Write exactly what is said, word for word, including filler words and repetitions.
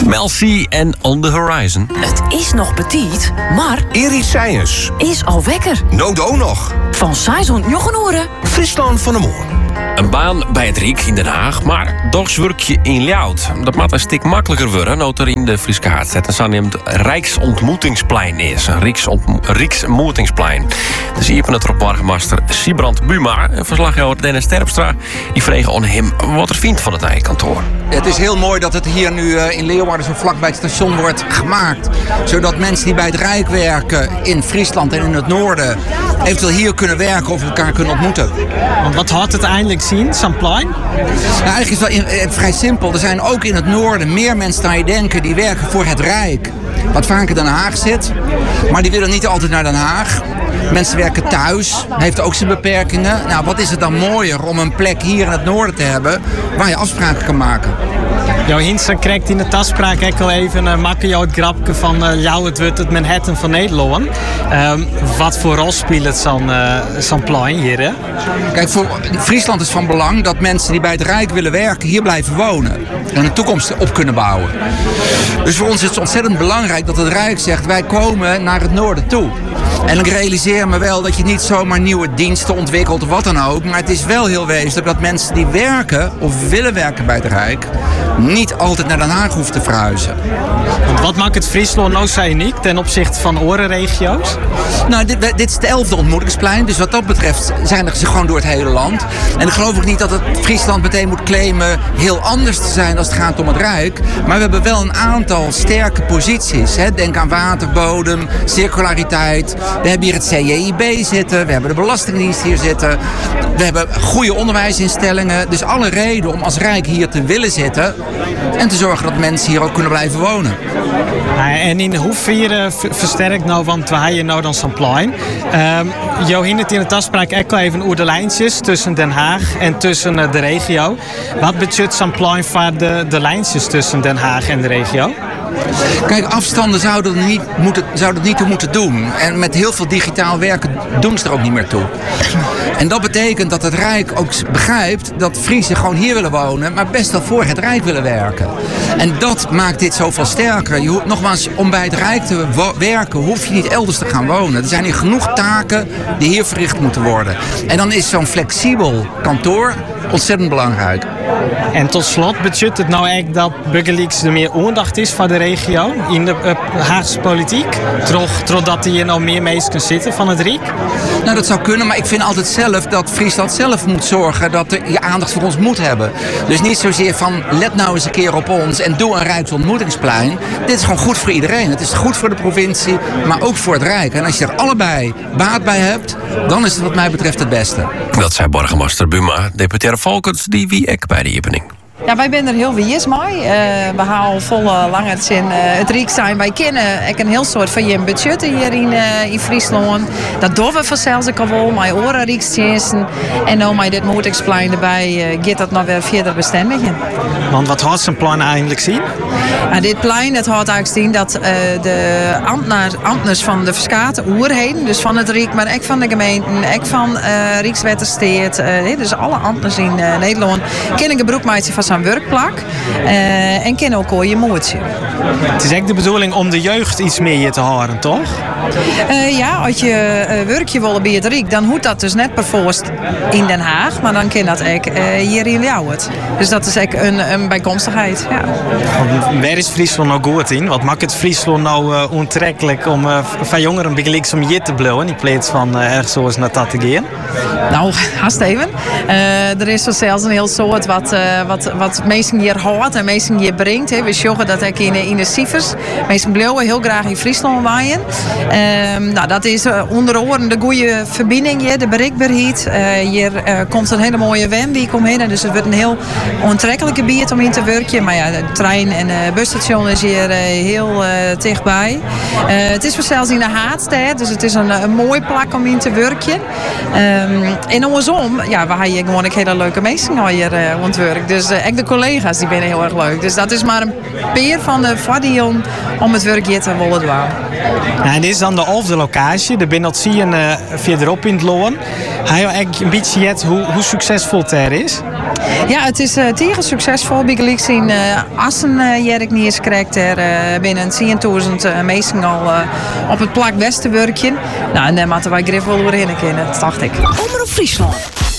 Mel C en On The Horizon. Het is nog petit, maar Erik Seijers. is al wekker. Nodo nog. Van Saison Jochenoeren. Friesland van de Moor. Een baan bij het Riek in Den Haag, maar dogswerk je in Ljout. Dat maakt een stuk makkelijker worden, nood er in de Frieskaart. Het zogenaamd Rijksontmoetingsplein is. Een Rijksontmo- Rijksontmoetingsplein. Dus hier van het Ropwargemaster Siebrand Buma, een verslaggever Dennis Terpstra, die vregen aan hem wat er vindt van het eigen kantoor. Het is heel mooi dat het hier nu in Leeuwarden zo vlak bij het station wordt gemaakt. Zodat mensen die bij het Rijk werken in Friesland en in het noorden eventueel hier kunnen werken of elkaar kunnen ontmoeten. Want wat houdt het eindelijk zien, zo'n plein? Nou, eigenlijk is het wel in, eh, vrij simpel. Er zijn ook in het noorden meer mensen dan je denken die werken voor het Rijk. Wat vaak in Den Haag zit. Maar die willen niet altijd naar Den Haag. Mensen werken thuis, heeft ook zijn beperkingen. Nou, wat is het dan mooier om een plek hier in het noorden te hebben waar je afspraken kan maken. Jouw Hinsen krijgt in de taspraak ook al even uh, makken jou het grapje van uh, jou het wordt het Manhattan van Nederland. Um, wat voor rol speelt het zo'n uh, zo'n plein hier, hè? Kijk, voor Friesland is van belang dat mensen die bij het Rijk willen werken hier blijven wonen. En een toekomst op kunnen bouwen. Dus voor ons is het ontzettend belangrijk dat het Rijk zegt, wij komen naar het noorden toe. En ik realiseer me wel dat je niet zomaar nieuwe diensten ontwikkelt of wat dan ook. Maar het is wel heel wezenlijk dat mensen die werken of willen werken bij het Rijk niet altijd naar Den Haag hoeven te verhuizen. Want wat maakt het Friesland nou zo uniek ten opzichte van andere regio's? Nou, dit, dit is het elfde ontmoetingsplein. Dus wat dat betreft zijn er ze gewoon door het hele land. En ik geloof ook niet dat het Friesland meteen moet claimen heel anders te zijn als het gaat om het Rijk. Maar we hebben wel een aantal sterke posities. Hè. Denk aan waterbodem, circulariteit. We hebben hier het C J I B zitten. We hebben de Belastingdienst hier zitten. We hebben goede onderwijsinstellingen. Dus alle reden om als Rijk hier te willen zitten. En te zorgen dat mensen hier ook kunnen blijven wonen. En in hoeverre versterkt nou, want we hebben nou dan zo'n plein. Um, jou hindert in de taspraak ook even over de lijntjes tussen Den Haag en tussen uh, de regio. Wat betekent zo'n plein voor de, de lijntjes tussen Den Haag en de regio? Kijk, afstanden zouden er niet, moeten, zouden het niet toe moeten doen. En met heel veel digitaal werken doen ze er ook niet meer toe. En dat betekent dat het Rijk ook begrijpt dat Friesen gewoon hier willen wonen, maar best wel voor het Rijk willen werken. En dat maakt dit zoveel sterker. Je hoeft, nogmaals, om bij het Rijk te wo- werken hoef je niet elders te gaan wonen. Er zijn hier genoeg taken die hier verricht moeten worden. En dan is zo'n flexibel kantoor ontzettend belangrijk. En tot slot, betekent het nou eigenlijk dat Burgerlijks er meer aandacht is voor de regio in de uh, Haagse politiek? Totdat hier nou meer mensen zitten van het Rijk? Nou, dat zou kunnen, maar ik vind altijd zelf dat Friesland zelf moet zorgen dat je aandacht voor ons moet hebben. Dus niet zozeer van, let nou eens een keer op ons en doe een Rijksontmoetingsplein. Dit is gewoon goed voor iedereen. Het is goed voor de provincie, maar ook voor het Rijk. En als je er allebei baat bij hebt, dan is het wat mij betreft het beste. Dat zei Borgemaster Buma, deputaire Volkers, die wie ik bij de Jippening. Ja, wij zijn er heel wies mee. Uh, we halen volle lange zin uh, het Rijk zijn. Wij kennen ik een heel soort van je budget hier in, uh, in Friesland. Dat doen we vanzelfs ook al wel. Mijn oren Rijksdiensten. En nu met dit Moetingsplein erbij uh, gaat dat nog weer verder bestendigen. Want wat houdt zo'n plan eigenlijk zien? Uh, dit plein het houdt eigenlijk zien dat uh, de ambtenaar, ambtenars van de verskate oerheden, dus van het Rijk, maar ook van de gemeenten, ook van uh, Rijkswettersteed, uh, dus alle ambtenars in uh, Nederland, kunnen gebruik maken van zijn werkplak uh, en kunnen ook al je moedje. Het is echt de bedoeling om de jeugd iets meer te houden, toch? Uh, ja, als je uh, werkje wil bij het Rijk, dan hoeft dat dus net per voorst in Den Haag, maar dan kan dat ook uh, hier in Ljouwert. Dus dat is ook een, een bijkomstigheid. Ja. Waar is Friesland nou goed in? Wat maakt het Friesland nou uh, onttrekkelijk om uh, van jongeren begelijks om hier te blijven in plaats van uh, ergens zoals naar dat te gaan? Nou, haast even. Uh, er is zo zelfs een heel soort wat, uh, wat, wat mensen hier houdt en mensen hier brengt. He. We zorgen dat ik in, in de cijfers. Mensen blijven heel graag in Friesland waaien. Uh, nou, dat is uh, onder andere de goede verbinding, ja, de bereikbaarheid. Uh, hier uh, komt een hele mooie wemweek omheen. Dus het wordt een heel onttrekkelijk gebied om in te werken. Maar ja, de trein en het busstation is hier uh, heel uh, dichtbij. Uh, het is zelfs in de Haatstad, dus het is een, een mooi plek om in te werken. Um, en andersom, ja, we hebben gewoon een hele leuke mensen hier uh, aan het werk. Dus uh, ook de collega's die zijn heel erg leuk. Dus dat is maar een peer van de vadion om het werk hier te willen doen. Ja, en dit is dan de elfde locatie. De binnen zie je uh, verderop in het loon. Heb je eigenlijk een beetje jet hoe, hoe succesvol het er is? Ja, het is uh, tegen succesvol. Bij gelijk zien uh, Assen uh, Jerk niet eens krijgt er uh, binnen tienduizend uh, mensen al uh, op het plak Westenburgje. Nou, en daar moeten wij grif wel doorheen kunnen, dat dacht ik. Omroep Friesland.